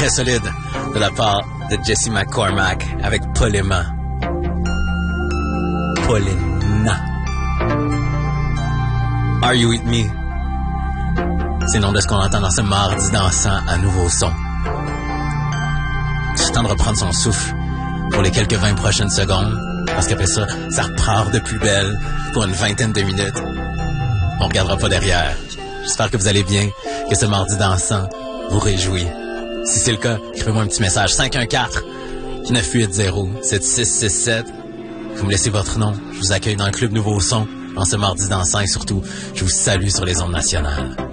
très solide de la part de Jesse McCormack avec Polema. Polena. Are You With Me? C'est le nom de ce qu'on entend dans ce mardi dansant à nouveau son. C'est temps de reprendre son souffle pour les quelques 20 prochaines secondes, parce qu'après ça, ça repart de plus belle pour une vingtaine de minutes. On regardera pas derrière. J'espère que vous allez bien, que ce mardi dansant vous réjouit. Si c'est le cas, écrivez-moi un petit message. 514-980-7667. Vous me laissez votre nom. Je vous accueille dans le Club Nouveau Son, en ce mardi dansant et surtout, je vous salue sur les ondes nationales.